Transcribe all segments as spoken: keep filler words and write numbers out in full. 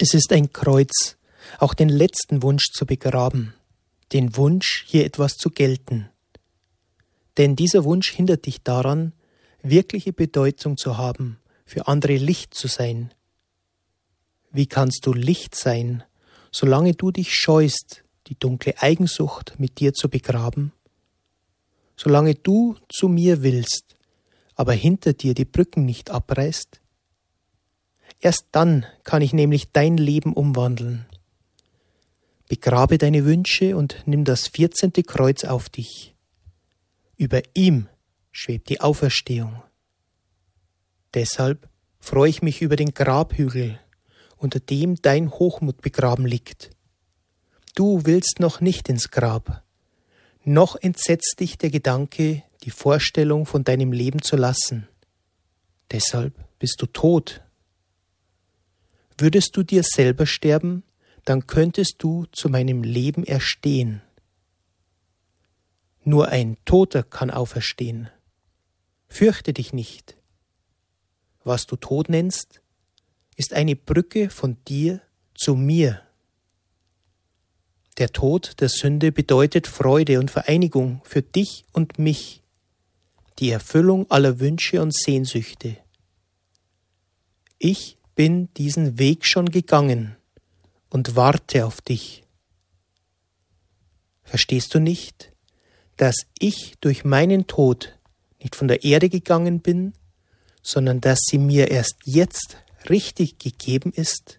Es ist ein Kreuz, auch den letzten Wunsch zu begraben, den Wunsch, hier etwas zu gelten. Denn dieser Wunsch hindert dich daran, wirkliche Bedeutung zu haben, für andere Licht zu sein. Wie kannst du Licht sein, solange du dich scheust, die dunkle Eigensucht mit dir zu begraben? Solange du zu mir willst, aber hinter dir die Brücken nicht abreißt? Erst dann kann ich nämlich dein Leben umwandeln. Begrabe deine Wünsche und nimm das vierzehnte Kreuz auf dich. Über ihm schwebt die Auferstehung. Deshalb freue ich mich über den Grabhügel, unter dem dein Hochmut begraben liegt. Du willst noch nicht ins Grab. Noch entsetzt dich der Gedanke, die Vorstellung von deinem Leben zu lassen. Deshalb bist du tot. Würdest du dir selber sterben, dann könntest du zu meinem Leben erstehen. Nur ein Toter kann auferstehen. Fürchte dich nicht. Was du Tod nennst, ist eine Brücke von dir zu mir. Der Tod der Sünde bedeutet Freude und Vereinigung für dich und mich, die Erfüllung aller Wünsche und Sehnsüchte. Ich bin diesen Weg schon gegangen und warte auf dich. Verstehst du nicht, dass ich durch meinen Tod nicht von der Erde gegangen bin, sondern dass sie mir erst jetzt richtig gegeben ist?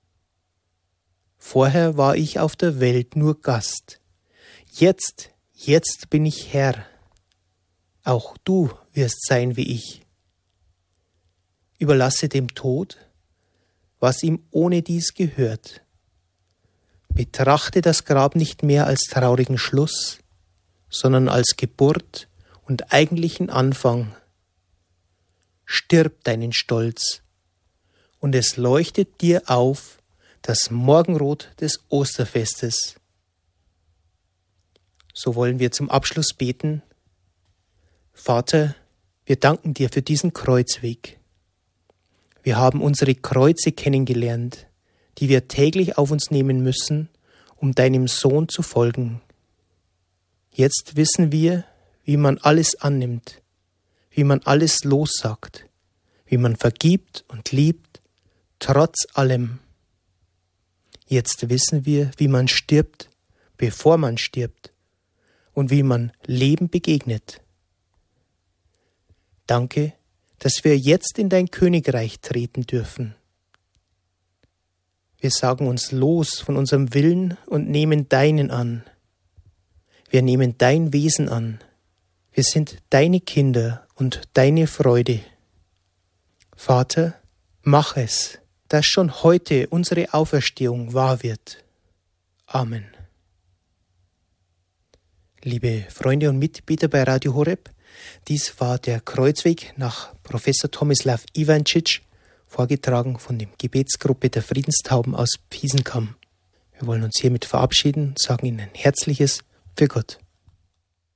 Vorher war ich auf der Welt nur Gast. Jetzt, jetzt bin ich Herr. Auch du wirst sein wie ich. Überlasse dem Tod, was ihm ohne dies gehört. Betrachte das Grab nicht mehr als traurigen Schluss, sondern als Geburt und eigentlichen Anfang. Stirb deinen Stolz, und es leuchtet dir auf das Morgenrot des Osterfestes. So wollen wir zum Abschluss beten. Vater, wir danken dir für diesen Kreuzweg. Wir haben unsere Kreuze kennengelernt, die wir täglich auf uns nehmen müssen, um deinem Sohn zu folgen. Jetzt wissen wir, wie man alles annimmt, wie man alles lossagt, wie man vergibt und liebt, trotz allem. Jetzt wissen wir, wie man stirbt, bevor man stirbt, und wie man Leben begegnet. Danke, dass wir jetzt in dein Königreich treten dürfen. Wir sagen uns los von unserem Willen und nehmen deinen an. Wir nehmen dein Wesen an. Wir sind deine Kinder und deine Freude. Vater, mach es, dass schon heute unsere Auferstehung wahr wird. Amen. Liebe Freunde und Mitbeter bei Radio Horeb, dies war der Kreuzweg nach Professor Tomislav Ivancic, vorgetragen von der Gebetsgruppe der Friedenstauben aus Piesenkam. Wir wollen uns hiermit verabschieden und sagen Ihnen ein herzliches Für Gott.